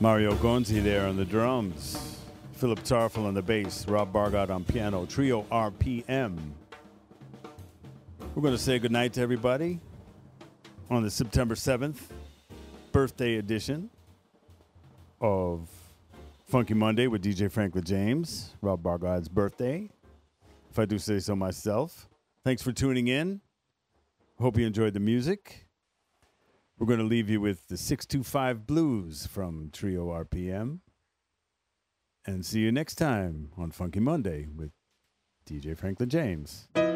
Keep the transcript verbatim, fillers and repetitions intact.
Mario Gonzi there on the drums. Philip Tarfel on the bass. Rob Bargott on piano. Trio R P M. We're going to say goodnight to everybody on the September seventh birthday edition of Funky Monday with D J Franklin James. Rob Bargott's birthday, if I do say so myself. Thanks for tuning in. Hope you enjoyed the music. We're going to leave you with the six two five Blues from Trio R P M. And see you next time on Funky Monday with D J Franklin James.